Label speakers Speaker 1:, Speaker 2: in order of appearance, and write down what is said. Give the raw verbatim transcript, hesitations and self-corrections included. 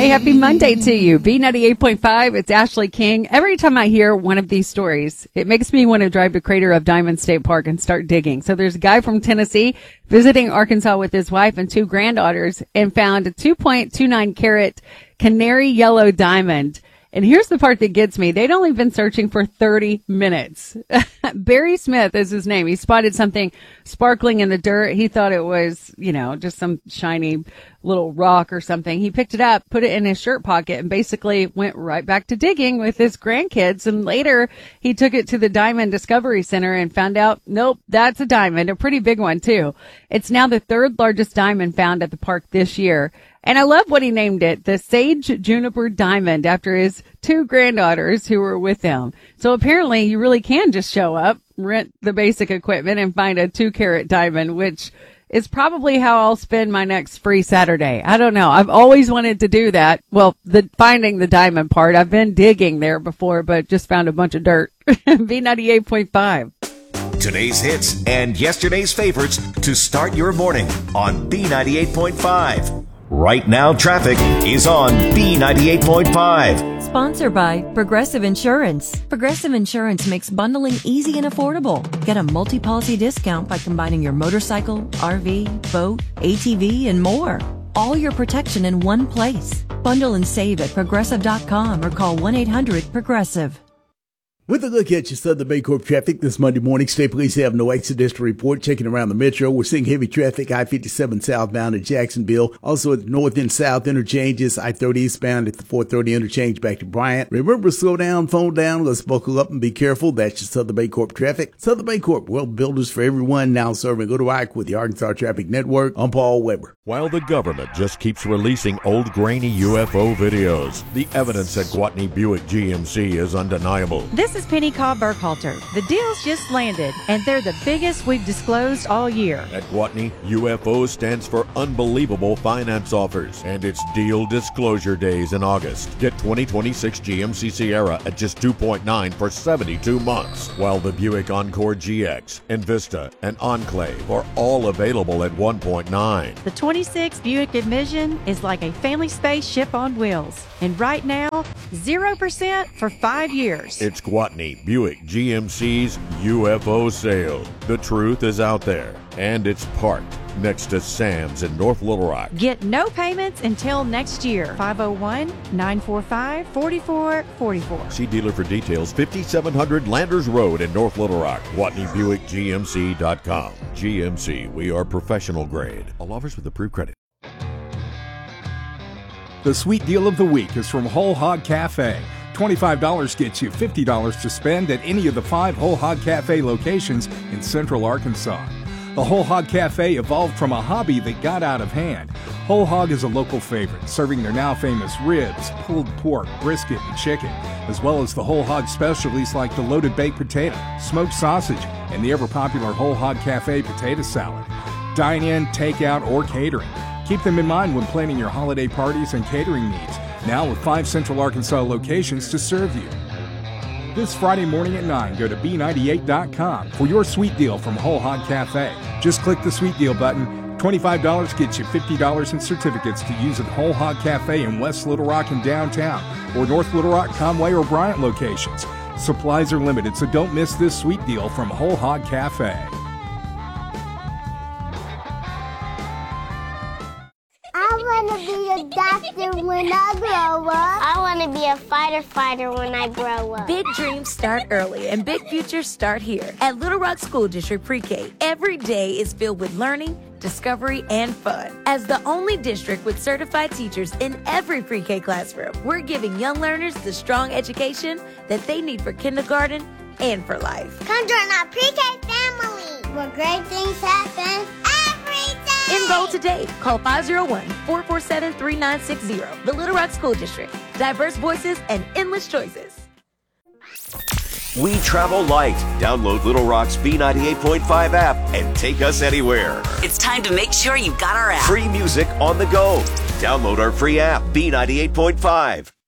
Speaker 1: happy Monday to you. B ninety-eight point five, it's Ashley King. Every time I hear one of these stories, it makes me want to drive to Crater of Diamond State Park and start digging. So there's a guy from Tennessee visiting Arkansas with his wife and two granddaughters and found a two point two nine carat canary yellow diamond. And here's the part that gets me. They'd only been searching for thirty minutes. Barry Smith is his name. He spotted something sparkling in the dirt. He thought it was, you know, just some shiny little rock or something. He picked it up, put it in his shirt pocket, and basically went right back to digging with his grandkids. And later, he took it to the Diamond Discovery Center and found out, nope, that's a diamond, a pretty big one, too. It's now the third largest diamond found at the park this year. And I love what he named it, the Sage Juniper Diamond, after his two granddaughters who were with him. So apparently you really can just show up, rent the basic equipment, and find a two-carat diamond, which is probably how I'll spend my next free Saturday. I don't know. I've always wanted to do that. Well, the finding the diamond part, I've been digging there before, but just found a bunch of dirt. B ninety-eight point five.
Speaker 2: Today's hits and yesterday's favorites to start your morning on B ninety-eight point five. Right now, traffic is on B ninety-eight point five.
Speaker 3: Sponsored by Progressive Insurance. Progressive Insurance makes bundling easy and affordable. Get a multi-policy discount by combining your motorcycle, R V, boat, A T V, and more. All your protection in one place. Bundle and save at progressive dot com or call one eight hundred progressive.
Speaker 4: With a look at your Southern Baycorp traffic this Monday morning, state police have no accidents to report. Checking around the metro, we're seeing heavy traffic I fifty-seven southbound at Jacksonville. Also at the north and south interchanges, I thirty eastbound at the four thirty interchange back to Bryant. Remember, slow down, phone down, let's buckle up and be careful. That's your Southern Baycorp traffic. Southern Baycorp, well, builders for everyone, now serving Little Rock with the Arkansas Traffic Network. I'm Paul Weber.
Speaker 5: While the government just keeps releasing old grainy U F O videos, the evidence at Gwatney Buick G M C is undeniable.
Speaker 6: This is Penny Cobb Burkhalter. The deals just landed, and they're the biggest we've disclosed all year.
Speaker 5: At Gwatney, U F O stands for Unbelievable Finance Offers, and it's Deal Disclosure Days in August. Get twenty twenty-six G M C Sierra at just two point nine for seventy-two months, while the Buick Encore G X, Envista, and Enclave are all available at one point nine.
Speaker 6: The twenty-six Buick Envision is like a family spaceship on wheels, and right now, zero percent for five years.
Speaker 5: It's Gwatney Buick G M C's U F O sale. The truth is out there, and it's parked next to Sam's in North Little Rock.
Speaker 6: Get no payments until next year. five oh one, nine four five, four four four four.
Speaker 5: See dealer for details. fifty-seven hundred Landers Road in North Little Rock. Gwatney Buick G M C dot com. G M C, we are professional grade. All offers with approved credit.
Speaker 7: The sweet deal of the week is from Whole Hog Cafe. twenty-five dollars gets you fifty dollars to spend at any of the five Whole Hog Cafe locations in Central Arkansas. The Whole Hog Cafe evolved from a hobby that got out of hand. Whole Hog is a local favorite, serving their now famous ribs, pulled pork, brisket, and chicken, as well as the Whole Hog specialties like the loaded baked potato, smoked sausage, and the ever-popular Whole Hog Cafe potato salad. Dine in, take out, or catering. Keep them in mind when planning your holiday parties and catering needs. Now with five Central Arkansas locations to serve you. This Friday morning at nine, go to B ninety-eight dot com for your sweet deal from Whole Hog Cafe. Just click the sweet deal button. twenty-five dollars gets you fifty dollars in certificates to use at Whole Hog Cafe in West Little Rock and downtown, or North Little Rock, Conway, or Bryant locations. Supplies are limited, so don't miss this sweet deal from Whole Hog Cafe.
Speaker 8: I want to be a doctor when I grow up. I want to be a fighter fighter when I grow up.
Speaker 9: Big dreams start early and big futures start here. At Little Rock School District Pre-K, every day is filled with learning, discovery, and fun. As the only district with certified teachers in every pre-K classroom, we're giving young learners the strong education that they need for kindergarten and for life.
Speaker 8: Come join our pre-K family, where great things happen every day.
Speaker 9: Enroll today. Call five oh one, four four seven, three nine six zero. The Little Rock School District. Diverse voices and endless choices.
Speaker 2: We travel light. Download Little Rock's B ninety-eight point five app and take us anywhere.
Speaker 10: It's time to make sure you've got our app.
Speaker 2: Free music on the go. Download our free app, B ninety-eight point five.